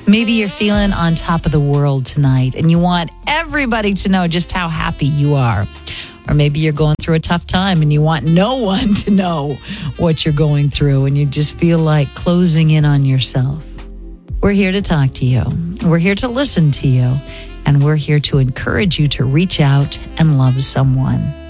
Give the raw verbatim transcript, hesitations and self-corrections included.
Maybe you're feeling on top of the world tonight and you want everybody to know just how happy you are. Or maybe you're going through a tough time and you want no one to know what you're going through and you just feel like closing in on yourself. We're here to talk to you. We're here to listen to you. And we're here to encourage you to reach out and love someone.